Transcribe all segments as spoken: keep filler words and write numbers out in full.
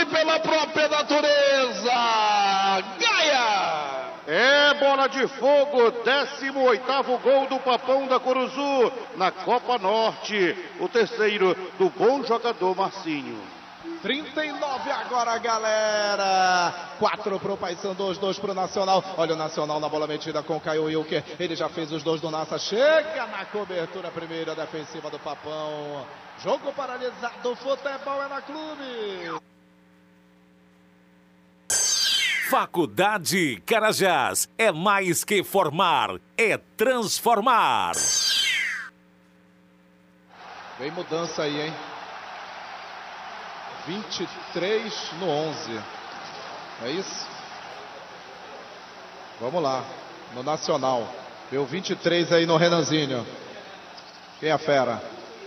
pela própria natureza. Gaia! É bola de fogo, décimo oitavo gol do Papão da Curuzu na Copa Norte. O terceiro do bom jogador Marcinho. trinta e nove agora, galera. quatro pro Paysandu, dois pro Nacional. Olha o Nacional na bola metida com o Caio Wilker. Ele já fez os dois do Nassa. Chega na cobertura primeira defensiva do Papão. Jogo paralisado. Futebol é na Clube. Faculdade Carajás. É mais que formar, é transformar. Vem mudança aí, hein? vinte e três no onze. É isso? Vamos lá. No Nacional. Vê o vinte e três aí no Renanzinho. Quem é a fera?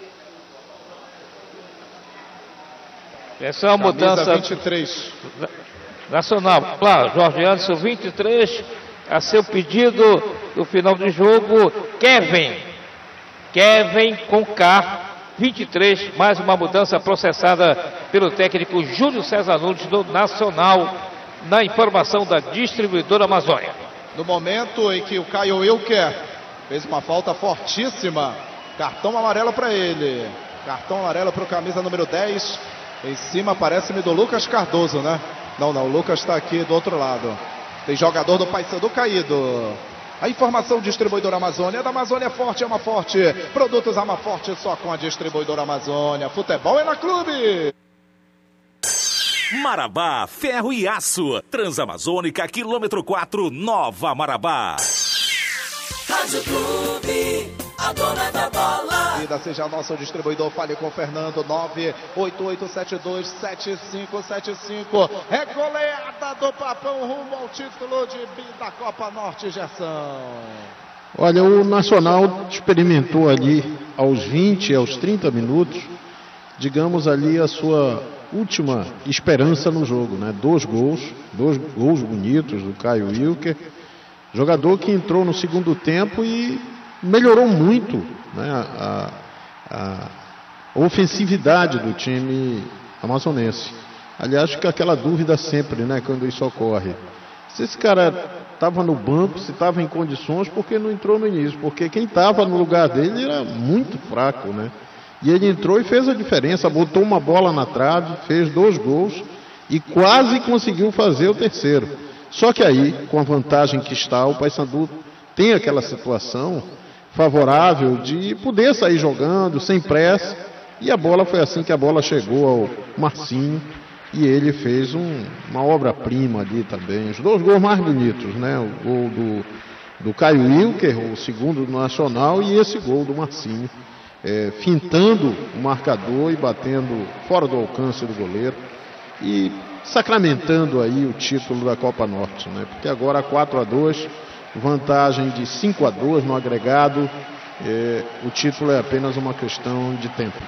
Essa é uma mudança. vinte e três. Nacional. Claro, Jorge Anderson, vinte e três. A seu pedido do final de jogo, Kevin. Kevin com K. vinte e três, mais uma mudança processada pelo técnico Júlio César Nunes do Nacional, na informação da distribuidora Amazônia. No momento em que o Caio Wilker fez uma falta fortíssima, cartão amarelo para ele. Cartão amarelo para o camisa número dez. Em cima parece-me do Lucas Cardoso, né? Não, não, o Lucas está aqui do outro lado. Tem jogador do Paysandu caído. A informação distribuidora Amazônia, da Amazônia Forte, Ama Forte. Produtos Ama Forte só com a distribuidora Amazônia. Futebol é na Clube. Marabá, ferro e aço. Transamazônica, quilômetro quatro, Nova Marabá. Rádio Clube, a dona da bola. Vida seja nosso distribuidor, fale com o Fernando. Nove oito oito sete dois sete cinco sete cinco. É goleada do Papão rumo ao título de bi da Copa Norte, Gerson. Olha, o Nacional experimentou ali aos vinte, aos trinta minutos, digamos ali a sua última esperança no jogo, né? Dois gols, dois gols bonitos do Caio Wilker, jogador que entrou no segundo tempo e melhorou muito, né, a, a, a ofensividade do time amazonense. Aliás, fica aquela dúvida sempre, né, quando isso ocorre. Se esse cara estava no banco, se estava em condições, por que não entrou no início? Porque quem estava no lugar dele era muito fraco, né? E ele entrou e fez a diferença, botou uma bola na trave, fez dois gols e quase conseguiu fazer o terceiro. Só que aí, com a vantagem que está, o Paysandu tem aquela situação favorável de poder sair jogando sem pressa, e a bola foi assim que a bola chegou ao Marcinho e ele fez um, uma obra-prima ali também. Os dois gols mais bonitos, né? O gol do, do Caio Wilker, o segundo do Nacional, e esse gol do Marcinho, é, fintando o marcador e batendo fora do alcance do goleiro e sacramentando aí o título da Copa Norte, né? Porque agora quatro a dois, vantagem de cinco a dois no agregado, é, o título é apenas uma questão de tempo.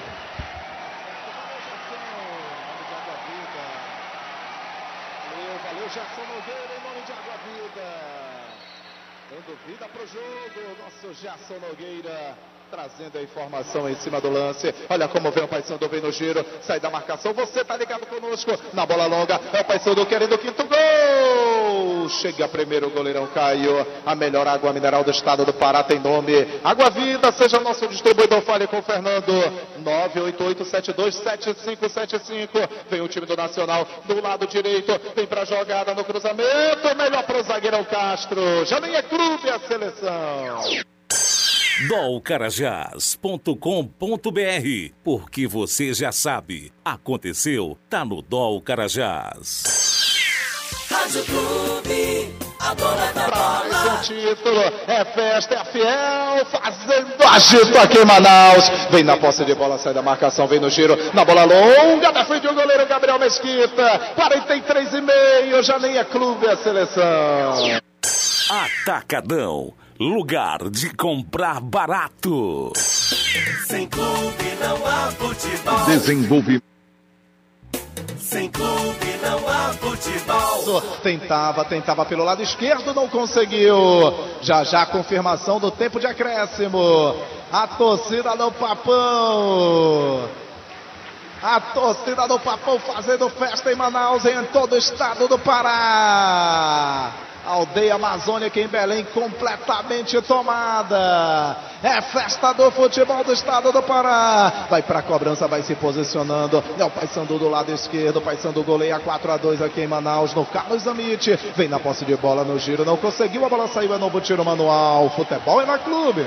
Valeu, Gerson Nogueira, em nome de Água Vida. Dando vida pro jogo, nosso Gerson Nogueira, trazendo a informação em cima do lance. Olha como vem o Paysandu, vem no giro, sai da marcação, você tá ligado conosco, na bola longa, é o Paysandu querendo o quinto gol. Chega primeiro o goleirão Caio, a melhor água mineral do estado do Pará tem nome, Água Vida, seja nosso distribuidor, fale com o Fernando. Nove oito oito sete dois sete cinco sete cinco. Vem o time do Nacional do lado direito, vem pra jogada no cruzamento, melhor pro zagueirão Castro, já nem é clube a seleção. dol carajás ponto com ponto br, porque você já sabe, aconteceu, tá no Dol Carajás. Rádio Clube, a dona da bola. Mais um título, é festa, é fiel, fazendo agito aqui em Manaus. Vem na posse de bola, sai da marcação, vem no giro, na bola longa, defende o goleiro Gabriel Mesquita. quarenta e três e meio, já nem é clube a seleção. Atacadão, lugar de comprar barato. Sem clube não há futebol. Desenvolvimento. Sem clube não há futebol. Tentava, tentava pelo lado esquerdo, não conseguiu. Já já a confirmação do tempo de acréscimo. A torcida do Papão. A torcida do Papão fazendo festa em Manaus, em todo o estado do Pará. Aldeia Amazônica em Belém completamente tomada. É festa do futebol do estado do Pará. Vai para a cobrança, vai se posicionando. É o Paysandu do lado esquerdo. O Paysandu goleia quatro a dois aqui em Manaus, no Carlos Amit. Vem na posse de bola no giro, não conseguiu, a bola saiu, é novo tiro manual. Futebol é na Clube.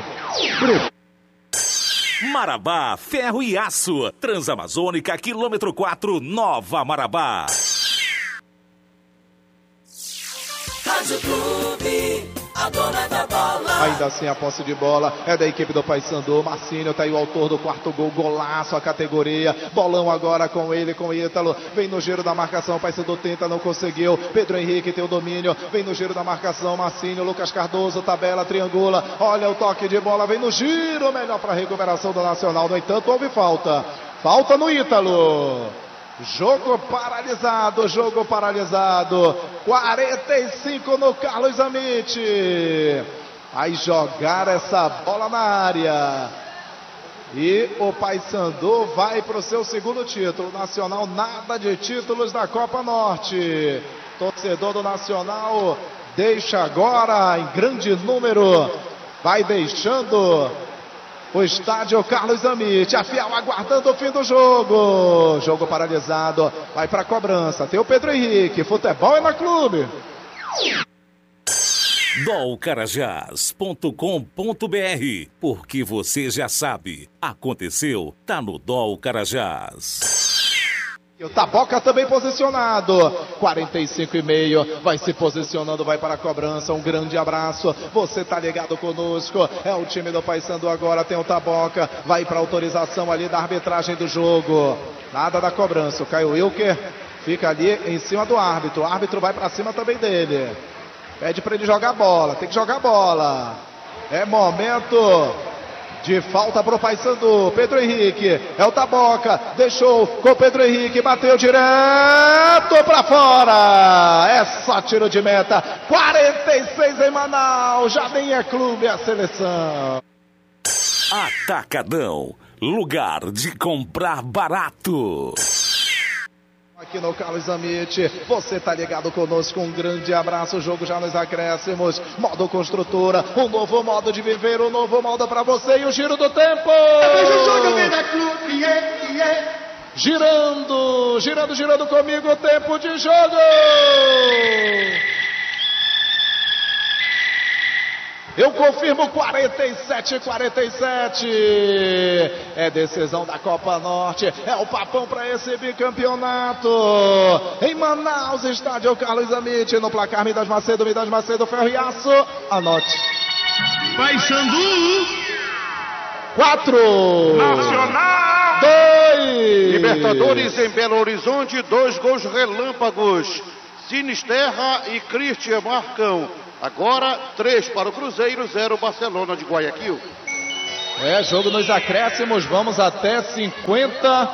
Marabá, ferro e aço. Transamazônica, quilômetro quatro, Nova Marabá. Rádio Clube, a dona da bola. Ainda assim a posse de bola é da equipe do Paysandu. Marcinho tá aí o autor do quarto gol, golaço a categoria. Bolão agora com ele, com Ítalo. Vem no giro da marcação, Paysandu tenta, não conseguiu. Pedro Henrique tem o domínio, vem no giro da marcação. Marcinho, Lucas Cardoso, tabela, triangula. Olha o toque de bola, vem no giro, melhor para recuperação do Nacional. No entanto, houve falta. Falta no Ítalo. Jogo paralisado, jogo paralisado. quarenta e cinco no Carlos Amit. Vai jogar essa bola na área. E o Paysandu vai para o seu segundo título. Nacional, nada de títulos da Copa Norte. Torcedor do Nacional deixa agora em grande número. Vai deixando o estádio Carlos Amit. A Fiel aguardando o fim do jogo. Jogo paralisado. Vai para a cobrança. Tem o Pedro Henrique. Futebol é na Clube. dol carajás ponto com ponto br. Porque você já sabe. Aconteceu, tá no Dol Carajás. E o Taboca também posicionado. quarenta e cinco e meio. Vai se posicionando, vai para a cobrança. Um grande abraço. Você tá ligado conosco. É o time do Paysandu agora. Tem o Taboca. Vai para autorização ali da arbitragem do jogo. Nada da cobrança. O Caio Wilker fica ali em cima do árbitro. O árbitro vai para cima também dele. Pede para ele jogar bola. Tem que jogar bola. É momento de falta para o Paysandu. Pedro Henrique, é o Taboca, deixou com o Pedro Henrique, bateu direto para fora. É só tiro de meta. quarenta e seis em Manaus, já nem é clube, é a seleção. Atacadão, lugar de comprar barato. Aqui no Carlos Amit, você tá ligado conosco, um grande abraço, o jogo já nos acréscimos, modo construtora, um novo modo de viver, um novo modo pra você e o giro do tempo! Girando, girando, girando comigo, o tempo de jogo! Eu confirmo quarenta e sete a quarenta e sete. É decisão da Copa Norte. É o papão para esse bicampeonato. Em Manaus, estádio Carlos Amit. No placar Midas Macedo, Midas Macedo, ferro e aço. Anote. Paysandu. Quatro. Nacional. Dois. Libertadores em Belo Horizonte, dois gols relâmpagos. Sinisterra e Christian marcam. Agora, três para o Cruzeiro, zero Barcelona de Guayaquil. É, jogo nos acréscimos, vamos até cinquenta,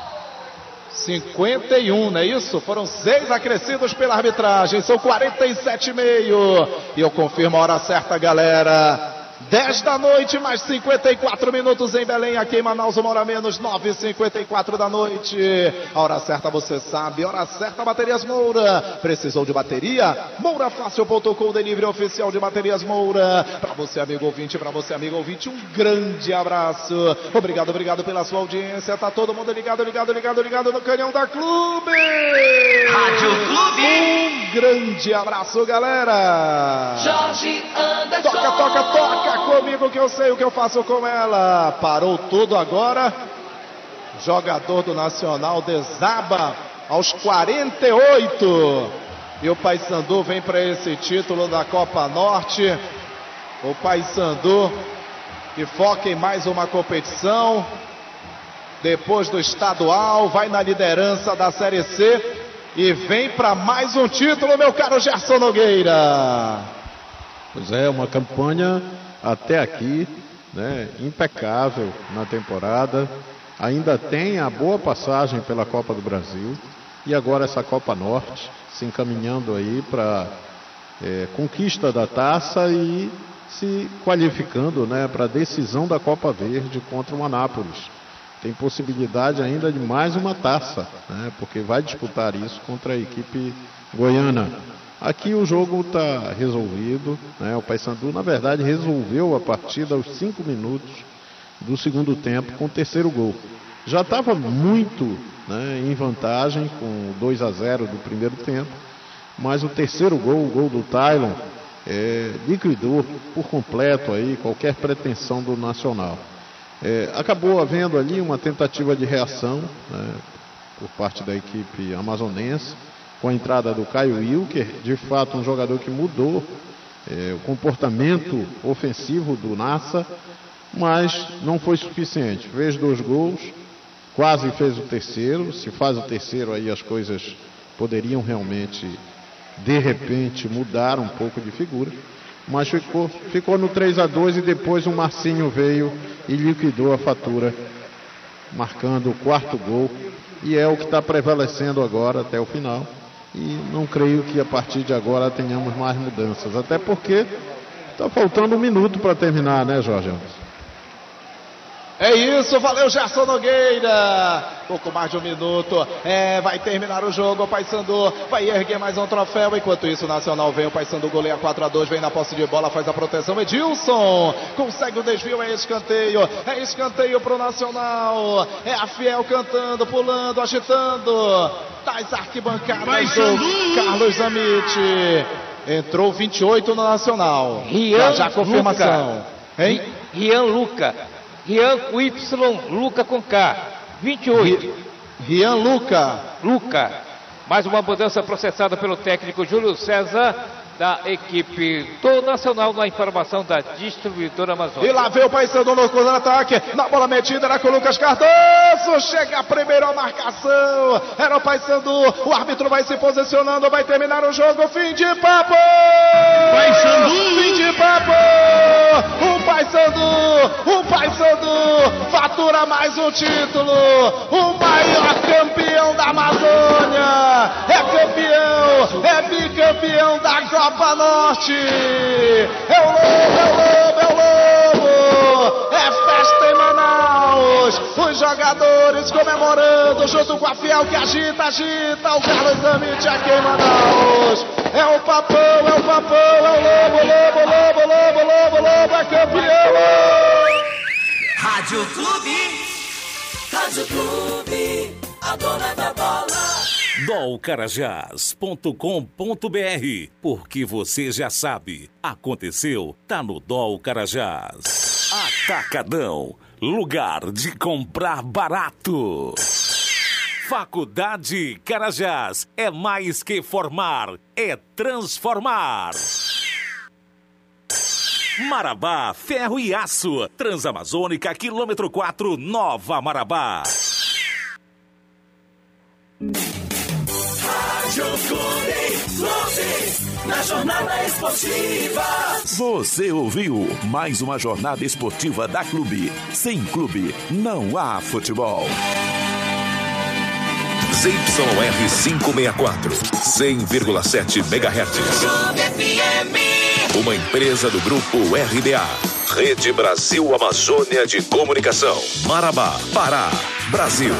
cinquenta e um, não é isso? Foram seis acrescidos pela arbitragem, são quarenta e sete e meio. E eu confirmo a hora certa, galera. dez da noite, mais cinquenta e quatro minutos em Belém, aqui em Manaus, uma hora menos, nove e cinquenta e quatro da noite. A hora certa você sabe, hora certa Baterias Moura. Precisou de bateria? moura fácil ponto com, delivery oficial de Baterias Moura. Para você, amigo ouvinte, para você, amigo ouvinte, um grande abraço. Obrigado, obrigado pela sua audiência. Tá todo mundo ligado, ligado, ligado, ligado no canhão da Clube. Rádio Clube. Um grande abraço, galera. Jorge Anderson. Toca, toca, toca comigo que eu sei o que eu faço com ela. Parou tudo agora. Jogador do Nacional desaba aos quarenta e oito. E o Paysandu vem para esse título da Copa Norte. O Paysandu que foca em mais uma competição. Depois do estadual, vai na liderança da Série C. E vem para mais um título, meu caro Gerson Nogueira. Pois é, uma campanha até aqui, né, impecável na temporada. Ainda tem a boa passagem pela Copa do Brasil. E agora essa Copa Norte se encaminhando aí para é, conquista da taça e se qualificando, né, para a decisão da Copa Verde contra o Anápolis, tem possibilidade ainda de mais uma taça, né? Porque vai disputar isso contra a equipe goiana. Aqui o jogo está resolvido, né? O Paysandu, na verdade, resolveu a partida aos cinco minutos do segundo tempo com o terceiro gol. Já estava muito, né, em vantagem com dois a zero do primeiro tempo, mas o terceiro gol, o gol do Tylon, é, liquidou por completo aí qualquer pretensão do Nacional. É, acabou havendo ali uma tentativa de reação, né, por parte da equipe amazonense, com a entrada do Caio Wilker, de fato um jogador que mudou é, o comportamento ofensivo do Nassa, mas não foi suficiente. Fez dois gols, quase fez o terceiro. Se faz o terceiro, aí as coisas poderiam realmente, de repente, mudar um pouco de figura, mas ficou, ficou no três a dois e depois o Marcinho veio e liquidou a fatura, marcando o quarto gol, e é o que está prevalecendo agora até o final. E não creio que a partir de agora tenhamos mais mudanças, até porque está faltando um minuto para terminar, né, Jorge? É isso, valeu Gerson Nogueira. Pouco mais de um minuto, é, vai terminar o jogo. O Paysandu vai erguer mais um troféu. Enquanto isso, o Nacional vem. O Paysandu goleia quatro a dois, vem na posse de bola, faz a proteção. Edilson consegue o desvio, é escanteio. É escanteio pro Nacional. É a Fiel cantando, pulando, agitando das arquibancadas do Carlos Zamite. Entrou vinte e oito no Nacional. Rian já, já confirmação. Luca. Hein? Rian Luca. Rian com Y, Luca com K. vinte e oito. Rian Luca. Luca. Mais uma mudança processada pelo técnico Júlio César, da equipe do Nacional, na informação da distribuidora Amazônia. E lá vem o Paysandu no contra-ataque, na bola metida, era com o Lucas Cardoso, chega primeiro a marcação, era o Paysandu, o árbitro vai se posicionando, vai terminar o jogo, fim de papo! Paysandu! Fim de papo! O Paysandu, o Paysandu fatura mais um título, o maior campeão da Amazônia, é campeão, é bicampeão da Copa Norte, é o Lobo, é o Lobo, é o Lobo, é festa em Manaus, os jogadores comemorando junto com a Fiel que agita, agita, o Carlos Zamite aqui em Manaus, é o Papão, é o Papão, é o Lobo, Lobo, Lobo, Lobo, Lobo, Lobo, é campeão! Rádio Clube, Rádio Clube, a dona da bola. dol carajás ponto com ponto br, porque você já sabe, aconteceu, tá no Dol Carajás. Atacadão, lugar de comprar barato. Faculdade Carajás, é mais que formar, é transformar. Marabá, ferro e aço, Transamazônica, quilômetro quatro, Nova Marabá. Rádio Clube, Clube, na jornada esportiva. Você ouviu mais uma jornada esportiva da Clube. Sem Clube, não há futebol. Z Y R quinhentos e sessenta e quatro, cem vírgula sete megahertz. Clube F M. Uma empresa do grupo R B A. Rede Brasil Amazônia de Comunicação. Marabá, Pará, Brasil.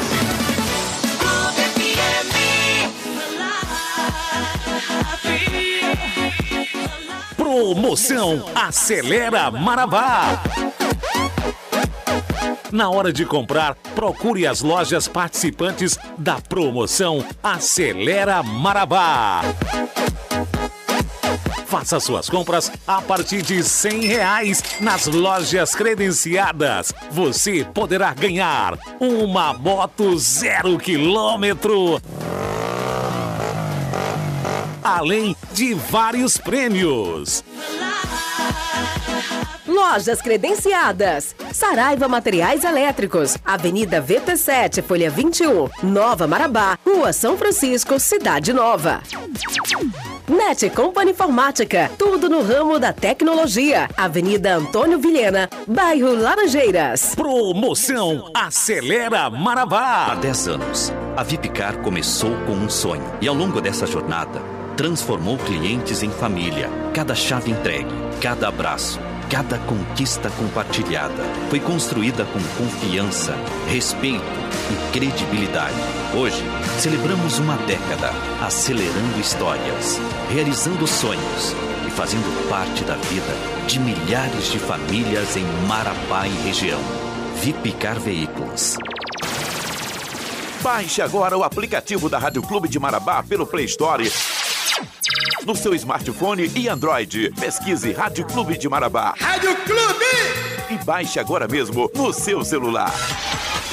Promoção Acelera Marabá. Na hora de comprar, procure as lojas participantes da promoção Acelera Marabá. Faça suas compras a partir de cem reais nas lojas credenciadas. Você poderá ganhar uma moto zero quilômetro, além de vários prêmios. Lojas credenciadas: Saraiva Materiais Elétricos, Avenida V T sete, Folha vinte e um, Nova Marabá, Rua São Francisco, Cidade Nova. Net Company Informática, tudo no ramo da tecnologia. Avenida Antônio Vilhena, bairro Laranjeiras. Promoção Acelera Marabá. Há dez anos, a Vipcar começou com um sonho e ao longo dessa jornada transformou clientes em família. Cada chave entregue, cada abraço, Cada conquista compartilhada foi construída com confiança, respeito e credibilidade. Hoje, celebramos uma década, acelerando histórias, realizando sonhos e fazendo parte da vida de milhares de famílias em Marabá e região. Vipcar Veículos. Baixe agora o aplicativo da Rádio Clube de Marabá pelo Play Store, no seu smartphone e Android. Pesquise Rádio Clube de Marabá. Rádio Clube! E baixe agora mesmo no seu celular.